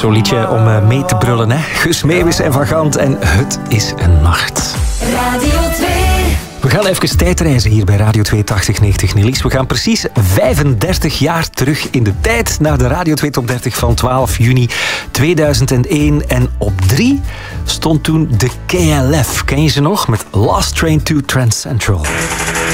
Zo'n liedje om mee te brullen, hè? Guus Meeuwis en Van Gant en Het is een nacht. Radio 2. We gaan even tijdreizen hier bij Radio 2 8090 Niels. We gaan precies 35 jaar terug in de tijd naar de Radio 2 Top 30 van 12 juni 2001. En op 3 stond toen de KLF. Ken je ze nog? Met Last Train to Trans Central.